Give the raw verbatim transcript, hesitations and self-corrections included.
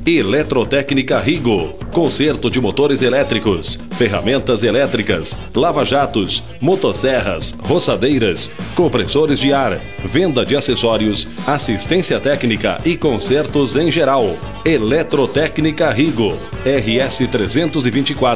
Eletrotécnica Rigo, conserto de motores elétricos, ferramentas elétricas, lava-jatos, motosserras, roçadeiras, compressores de ar, venda de acessórios, assistência técnica e consertos em geral. Eletrotécnica Rigo, R S trezentos e vinte e quatro